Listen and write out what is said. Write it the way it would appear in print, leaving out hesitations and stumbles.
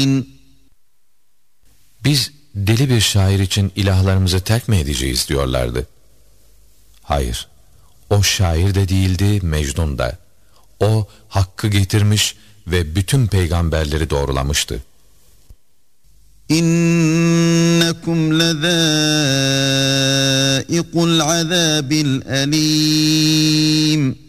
Biz deli bir şair için ilahlarımızı terk mi edeceğiz diyorlardı. Hayır, o şair de değildi, Mecnun da. O hakkı getirmiş ve bütün peygamberleri doğrulamıştı. İnnekum lezâiqul azâbil elîm.